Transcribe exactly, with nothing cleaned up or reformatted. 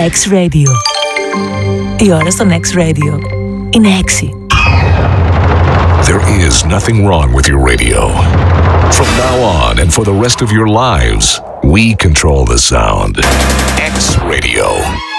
X-Radio. Η ώρα στον X-Radio είναι έξι. There is nothing wrong with your radio. From now on and for the rest of your lives, we control the sound. X-Radio.